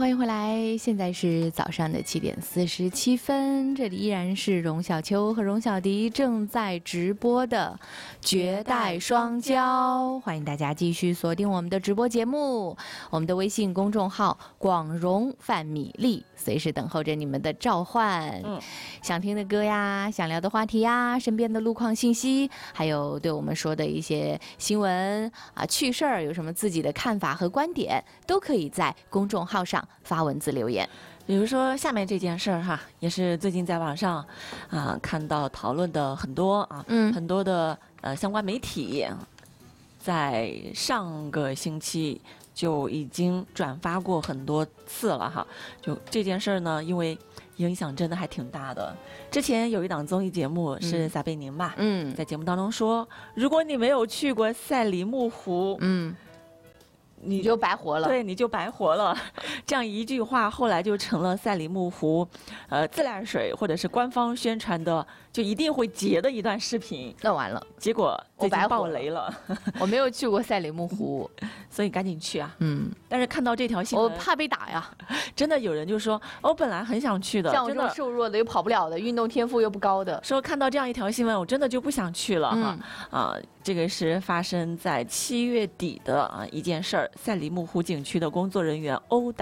欢迎回来，现在是早上的7:47，这里依然是荣小秋和荣小迪正在直播的绝代双骄，欢迎大家继续锁定我们的直播节目，我们的微信公众号广荣范米粒，随时等候着你们的召唤。想听的歌呀，想聊的话题呀，身边的路况信息，还有对我们说的一些新闻啊趣事儿，有什么自己的看法和观点，都可以在公众号上发文字留言。 比如说下面这件事儿哈，也是最近在网上看到讨论的很多啊，很多的相关媒体在上个星期就已经转发过很多次了哈。就这件事儿呢，因为影响真的还挺大的。之前有一档综艺节目是撒贝宁吧，在节目当中说，如果你没有去过赛里木湖， 你就白活了。 对，你就白活了。这样一句话，后来就成了赛里木湖，自来水或者是官方宣传的，就一定会截的一段视频。 那完了， 结果最近爆雷了。 我没有去过赛里木湖， 所以赶紧去啊。但是看到这条新闻， 我怕被打呀。 真的有人就说，我本来很想去的， 像我这种瘦弱的又跑不了的，运动天赋又不高的， 说看到这样一条新闻，我真的就不想去了哈。这个是发生在7月底的一件事儿，赛里木湖景区的工作人员殴打